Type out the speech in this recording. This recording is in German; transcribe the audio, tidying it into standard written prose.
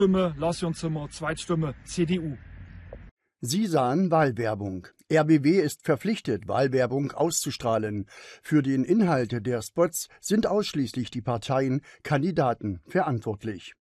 Stimme Lars-Jon-Zimmer, Zweitstimme CDU. Sie sahen Wahlwerbung. RBW ist verpflichtet, Wahlwerbung auszustrahlen. Für den Inhalt der Spots sind ausschließlich die Parteien, Kandidaten verantwortlich.